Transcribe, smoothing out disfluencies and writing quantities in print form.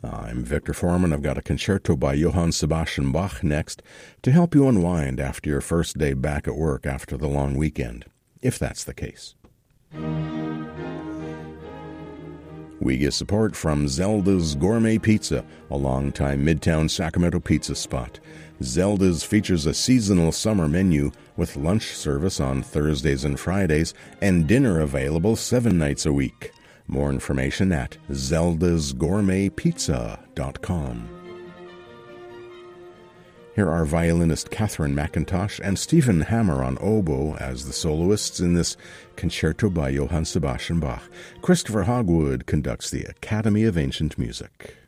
I'm Victor Foreman. I've got a concerto by Johann Sebastian Bach next to help you unwind after your first day back at work after the long weekend, if that's the case. We get support from Zelda's Gourmet Pizza, a longtime Midtown Sacramento pizza spot. Zelda's features a seasonal summer menu with lunch service on Thursdays and Fridays and dinner available 7 nights a week. More information at zeldasgourmetpizza.com. Here are violinist Catherine McIntosh and Stephen Hammer on oboe as the soloists in this concerto by Johann Sebastian Bach. Christopher Hogwood conducts the Academy of Ancient Music.